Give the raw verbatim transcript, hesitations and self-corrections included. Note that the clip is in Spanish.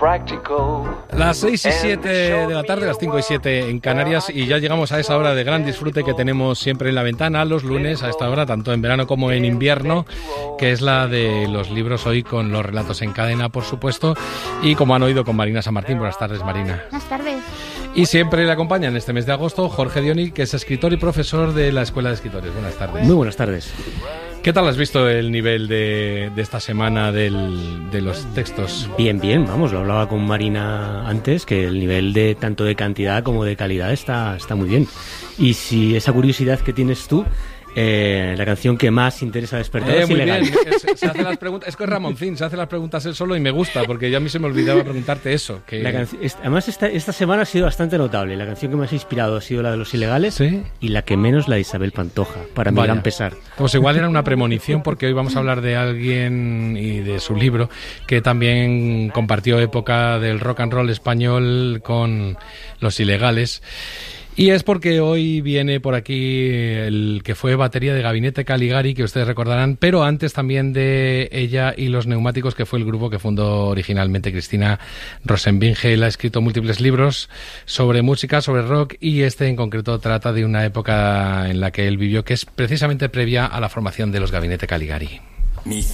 Las seis y siete de la tarde, las cinco y siete en Canarias, y ya llegamos a esa hora de gran disfrute que tenemos siempre en La Ventana los lunes a esta hora, tanto en verano como en invierno, que es la de los libros, hoy con los relatos en cadena, por supuesto, y como han oído, con Marina San Martín. Buenas tardes, Marina. Buenas tardes. Y siempre le acompaña en este mes de agosto Jorge Dioni, que es escritor y profesor de la Escuela de Escritores. Buenas tardes. Muy buenas tardes. ¿Qué tal has visto el nivel de, de esta semana del, de los textos? Bien, bien, vamos, lo hablaba con Marina antes, que el nivel de tanto de cantidad como de calidad está, está muy bien. Y si esa curiosidad que tienes tú, eh, la canción que más interesa despertar eh, es muy Ilegal. Bien. Es, se hace las preguntas, es que es Ramoncín, se hace las preguntas él solo y me gusta, porque ya a mí se me olvidaba preguntarte eso. Que... La canción, además, esta, esta semana ha sido bastante notable. La canción que más ha inspirado ha sido la de Los Ilegales, ¿sí? Y la que menos la de Isabel Pantoja, para mi gran pesar. Pues igual era una premonición, porque hoy vamos a hablar de alguien y de su libro que también compartió época del rock and roll español con Los Ilegales. Y es porque hoy viene por aquí el que fue batería de Gabinete Caligari, que ustedes recordarán, pero antes también de ella y Los Neumáticos, que fue el grupo que fundó originalmente Cristina Rosenbinge. Él ha escrito múltiples libros sobre música, sobre rock, y este en concreto trata de una época en la que él vivió, que es precisamente previa a la formación de los Gabinete Caligari.